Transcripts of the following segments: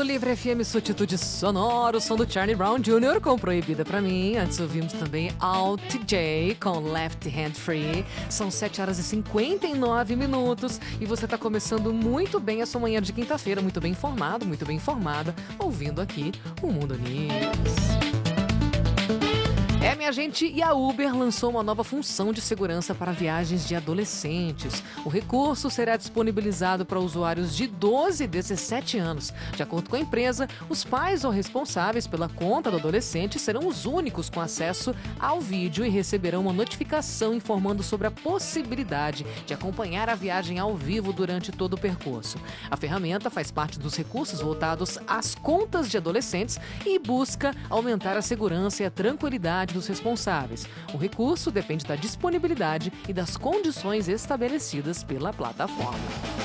Mundo Livre FM, sua atitude sonora, o som do Charlie Brown Jr. com Proibida Pra Mim. Antes ouvimos também Alt J com Left Hand Free. São 7h59 e você tá começando muito bem a sua manhã de quinta-feira, muito bem informado, muito bem informada, ouvindo aqui o Mundo News. Minha gente, e a Uber lançou uma nova função de segurança para viagens de adolescentes. O recurso será disponibilizado para usuários de 12 e 17 anos. De acordo com a empresa, os pais ou responsáveis pela conta do adolescente serão os únicos com acesso ao vídeo e receberão uma notificação informando sobre a possibilidade de acompanhar a viagem ao vivo durante todo o percurso. A ferramenta faz parte dos recursos voltados às contas de adolescentes e busca aumentar a segurança e a tranquilidade dos responsáveis. O recurso depende da disponibilidade e das condições estabelecidas pela plataforma.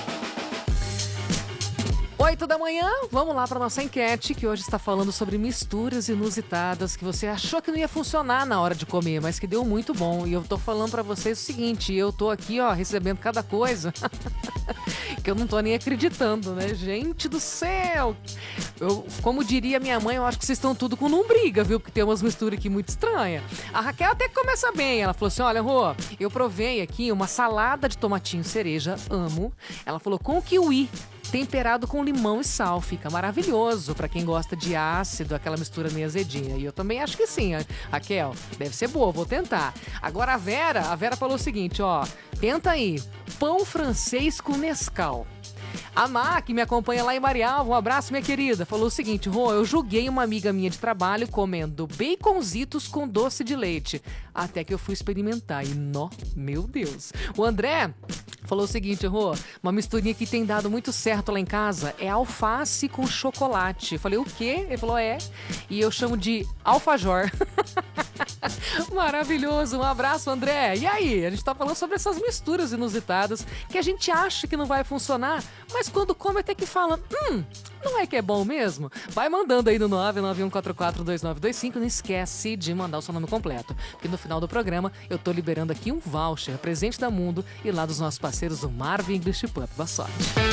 8 da manhã, vamos lá para nossa enquete, que hoje está falando sobre misturas inusitadas que você achou que não ia funcionar na hora de comer, mas que deu muito bom. E eu tô falando para vocês o seguinte, eu tô aqui, recebendo cada coisa que eu não tô nem acreditando, né? Gente do céu! Como diria minha mãe, eu acho que vocês estão tudo com lombriga, viu? Porque tem umas misturas aqui muito estranhas. A Raquel até que começa bem, ela falou assim, olha, Rô, eu provei aqui uma salada de tomatinho cereja, amo. Ela falou com kiwi, temperado com limão e sal, fica maravilhoso pra quem gosta de ácido, aquela mistura meio azedinha. E eu também acho que sim, Raquel, deve ser boa, vou tentar. Agora a Vera falou o seguinte, tenta aí, pão francês com Nescau. A Má, que me acompanha lá em Marialva, um abraço, minha querida, falou o seguinte, Rô, eu julguei uma amiga minha de trabalho comendo baconzitos com doce de leite, até que eu fui experimentar e, meu Deus. O André falou o seguinte, Rô, uma misturinha que tem dado muito certo lá em casa é alface com chocolate. Eu falei, o quê? Ele falou, e eu chamo de alfajor. Maravilhoso, um abraço, André. E aí, a gente tá falando sobre essas misturas inusitadas que a gente acha que não vai funcionar, mas quando come até que fala, não é que é bom mesmo? Vai mandando aí no 991442925, não esquece de mandar o seu nome completo, porque no final do programa eu tô liberando aqui um voucher, presente da Mundo e lá dos nossos parceiros do Marvin English Pub. Boa sorte.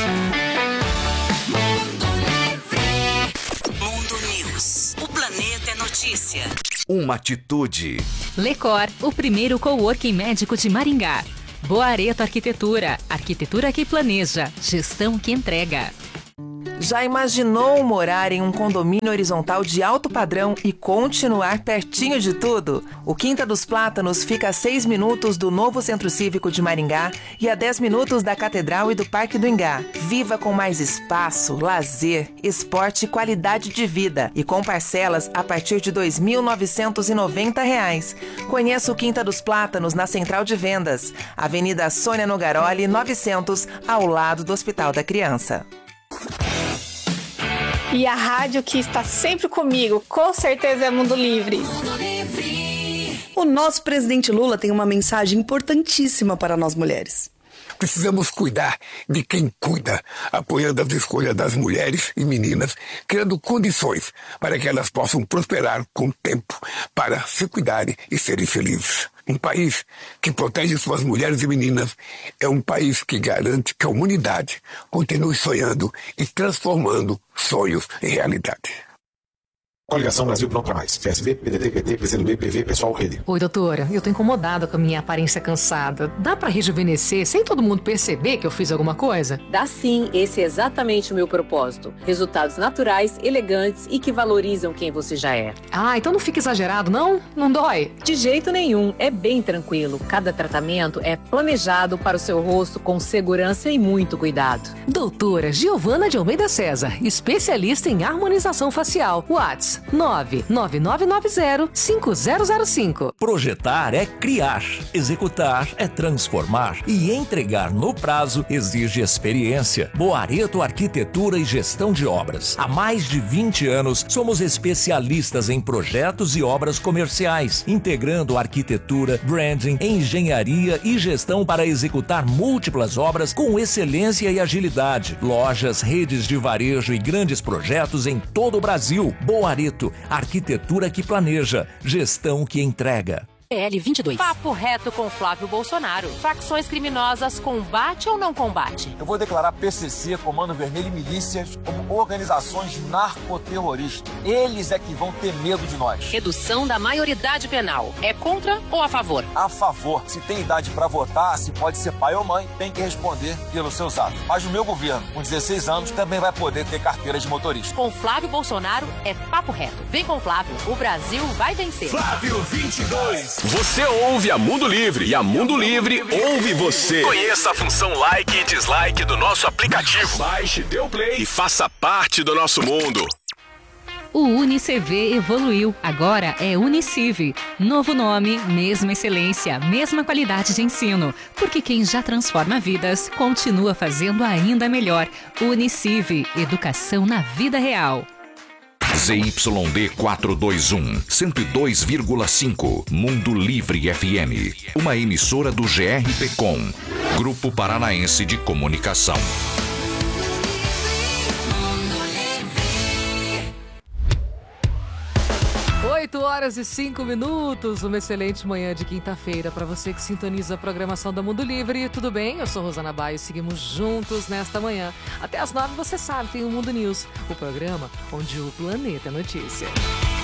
Mundo News. O planeta é notícia. Uma atitude. Lecor, o primeiro coworking médico de Maringá. Boareto Arquitetura. Arquitetura que planeja. Gestão que entrega. Já imaginou morar em um condomínio horizontal de alto padrão e continuar pertinho de tudo? O Quinta dos Plátanos fica a 6 minutos do novo Centro Cívico de Maringá e a 10 minutos da Catedral e do Parque do Ingá. Viva com mais espaço, lazer, esporte e qualidade de vida e com parcelas a partir de R$ 2.990. Conheça o Quinta dos Plátanos na Central de Vendas, Avenida Sônia Nogaroli, 900, ao lado do Hospital da Criança. E a rádio que está sempre comigo, com certeza, é Mundo Livre. O nosso presidente Lula tem uma mensagem importantíssima para nós mulheres. Precisamos cuidar de quem cuida, apoiando as escolhas das mulheres e meninas, criando condições para que elas possam prosperar com o tempo, para se cuidarem e serem felizes. Um país que protege suas mulheres e meninas é um país que garante que a humanidade continue sonhando e transformando sonhos em realidade. Coligação Brasil Pronto Pra Mais. PSB, PDT, PT, PCdoB, PV, Pessoal, Rede. Oi, doutora. Eu tô incomodada com a minha aparência cansada. Dá pra rejuvenescer sem todo mundo perceber que eu fiz alguma coisa? Dá sim. Esse é exatamente o meu propósito. Resultados naturais, elegantes e que valorizam quem você já é. Então não fica exagerado, não? Não dói? De jeito nenhum. É bem tranquilo. Cada tratamento é planejado para o seu rosto com segurança e muito cuidado. Doutora Giovana de Almeida César, especialista em harmonização facial. WhatsApp 99990-5005. Projetar é criar, executar é transformar e entregar no prazo exige experiência. Boareto Arquitetura e Gestão de Obras. Há mais de 20 anos somos especialistas em projetos e obras comerciais, integrando arquitetura, branding, engenharia e gestão para executar múltiplas obras com excelência e agilidade. Lojas, redes de varejo e grandes projetos em todo o Brasil. Boareto, arquitetura que planeja, gestão que entrega. PL 22. Papo reto com Flávio Bolsonaro. Facções criminosas combate ou não combate? Eu vou declarar PCC, Comando Vermelho e milícias como organizações narcoterroristas. Eles é que vão ter medo de nós. Redução da maioridade penal. É contra ou a favor? A favor. Se tem idade para votar, se pode ser pai ou mãe, tem que responder pelos seus atos. Mas no meu governo, com 16 anos, também vai poder ter carteira de motorista. Com Flávio Bolsonaro é papo reto. Vem com Flávio, o Brasil vai vencer. Flávio 22. Você ouve a Mundo Livre e a Mundo Livre ouve você. Conheça a função like e dislike do nosso aplicativo. Baixe, dê o play e faça parte do nosso mundo. O UniCV evoluiu, agora é Uniciv. Novo nome, mesma excelência, mesma qualidade de ensino. Porque quem já transforma vidas, continua fazendo ainda melhor. Uniciv, educação na vida real. ZYD 421, 102,5, Mundo Livre FM. Uma emissora do GRPcom, Grupo Paranaense de Comunicação. 8h05, uma excelente manhã de quinta-feira para você que sintoniza a programação da Mundo Livre. Tudo bem? Eu sou Rosana Baio e seguimos juntos nesta manhã. Até às 9, você sabe, tem o Mundo News, o programa onde o planeta é notícia.